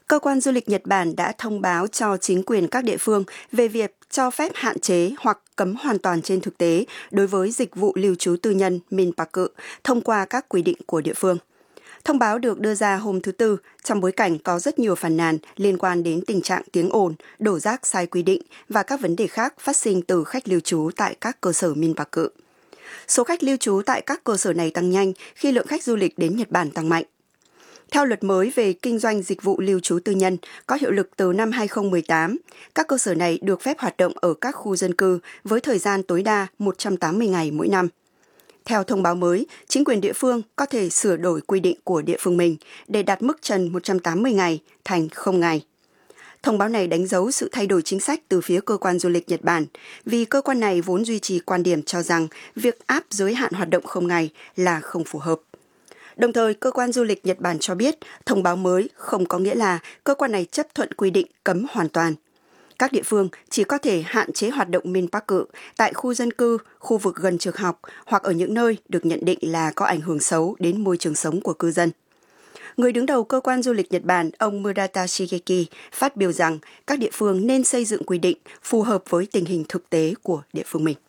Cơ quan du lịch Nhật Bản đã thông báo cho chính quyền các địa phương về việc cho phép hạn chế hoặc cấm hoàn toàn trên thực tế đối với dịch vụ lưu trú tư nhân Minpaku thông qua các quy định của địa phương. Thông báo được đưa ra hôm thứ Tư trong bối cảnh có rất nhiều phàn nàn liên quan đến tình trạng tiếng ồn, đổ rác sai quy định và các vấn đề khác phát sinh từ khách lưu trú tại các cơ sở Minpaku. Số khách lưu trú tại các cơ sở này tăng nhanh khi lượng khách du lịch đến Nhật Bản tăng mạnh. Theo luật mới về kinh doanh dịch vụ lưu trú tư nhân có hiệu lực từ năm 2018, các cơ sở này được phép hoạt động ở các khu dân cư với thời gian tối đa 180 ngày mỗi năm. Theo thông báo mới, chính quyền địa phương có thể sửa đổi quy định của địa phương mình để đạt mức trần 180 ngày thành 0 ngày. Thông báo này đánh dấu sự thay đổi chính sách từ phía cơ quan du lịch Nhật Bản, vì cơ quan này vốn duy trì quan điểm cho rằng việc áp giới hạn hoạt động 0 ngày là không phù hợp. Đồng thời, cơ quan du lịch Nhật Bản cho biết thông báo mới không có nghĩa là cơ quan này chấp thuận quy định cấm hoàn toàn. Các địa phương chỉ có thể hạn chế hoạt động Minpaku tại khu dân cư, khu vực gần trường học hoặc ở những nơi được nhận định là có ảnh hưởng xấu đến môi trường sống của cư dân. Người đứng đầu cơ quan du lịch Nhật Bản, ông Murata Shigeki, phát biểu rằng các địa phương nên xây dựng quy định phù hợp với tình hình thực tế của địa phương mình.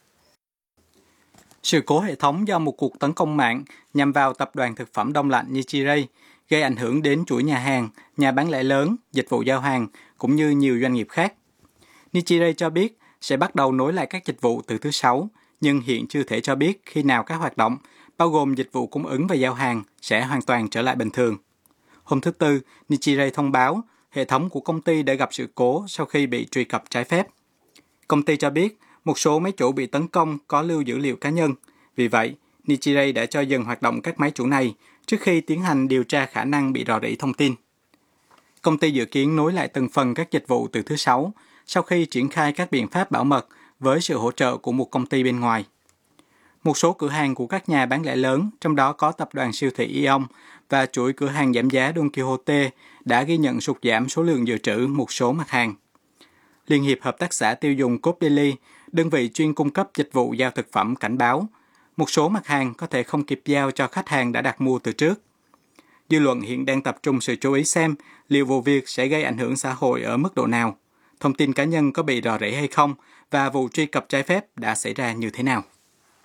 Sự cố hệ thống do một cuộc tấn công mạng nhằm vào tập đoàn thực phẩm đông lạnh Nichirai gây ảnh hưởng đến chuỗi nhà hàng, nhà bán lẻ lớn, dịch vụ giao hàng cũng như nhiều doanh nghiệp khác. Nichirai cho biết sẽ bắt đầu nối lại các dịch vụ từ thứ Sáu, nhưng hiện chưa thể cho biết khi nào các hoạt động, bao gồm dịch vụ cung ứng và giao hàng, sẽ hoàn toàn trở lại bình thường. Hôm thứ Tư, Nichirai thông báo hệ thống của công ty đã gặp sự cố sau khi bị truy cập trái phép. Công ty cho biết một số máy chủ bị tấn công có lưu dữ liệu cá nhân. Vì vậy, Nichirai đã cho dừng hoạt động các máy chủ này trước khi tiến hành điều tra khả năng bị rò rỉ thông tin. Công ty dự kiến nối lại từng phần các dịch vụ từ thứ Sáu sau khi triển khai các biện pháp bảo mật với sự hỗ trợ của một công ty bên ngoài. Một số cửa hàng của các nhà bán lẻ lớn, trong đó có tập đoàn siêu thị Aeon và chuỗi cửa hàng giảm giá Don Quixote, đã ghi nhận sụt giảm số lượng dự trữ một số mặt hàng. Liên hiệp Hợp tác xã tiêu dùng Coop Daily, đơn vị chuyên cung cấp dịch vụ giao thực phẩm, cảnh báo một số mặt hàng có thể không kịp giao cho khách hàng đã đặt mua từ trước. Dư luận hiện đang tập trung sự chú ý xem liệu vụ việc sẽ gây ảnh hưởng xã hội ở mức độ nào, thông tin cá nhân có bị rò rỉ hay không và vụ truy cập trái phép đã xảy ra như thế nào.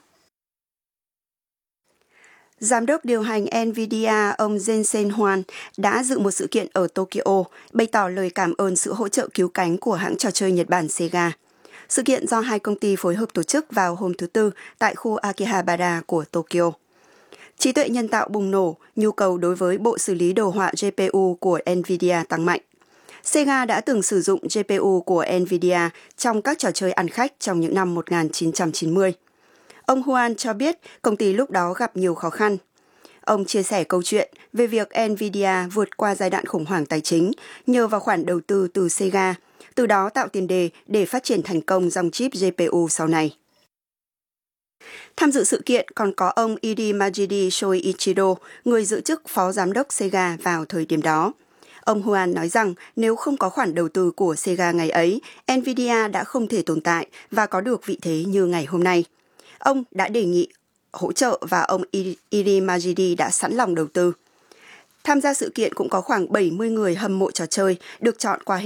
Giám đốc điều hành NVIDIA ông Jensen Huang đã dự một sự kiện ở Tokyo, bày tỏ lời cảm ơn sự hỗ trợ cứu cánh của hãng trò chơi Nhật Bản Sega. Sự kiện do hai công ty phối hợp tổ chức vào hôm thứ Tư tại khu Akihabara của Tokyo. Trí tuệ nhân tạo bùng nổ, nhu cầu đối với bộ xử lý đồ họa GPU của NVIDIA tăng mạnh. Sega đã từng sử dụng GPU của NVIDIA trong các trò chơi ăn khách trong những năm 1990. Ông Huang cho biết công ty lúc đó gặp nhiều khó khăn. Ông chia sẻ câu chuyện về việc NVIDIA vượt qua giai đoạn khủng hoảng tài chính nhờ vào khoản đầu tư từ Sega, từ đó tạo tiền đề để phát triển thành công dòng chip GPU sau này. Tham dự sự kiện còn có ông Hide Majidi Shoichiro, người giữ chức phó giám đốc Sega vào thời điểm đó. Ông Huang nói rằng nếu không có khoản đầu tư của Sega ngày ấy, NVIDIA đã không thể tồn tại và có được vị thế như ngày hôm nay. Ông đã đề nghị hỗ trợ và ông Hide Majidi đã sẵn lòng đầu tư. Tham gia sự kiện cũng có khoảng 70 người hâm mộ trò chơi được chọn qua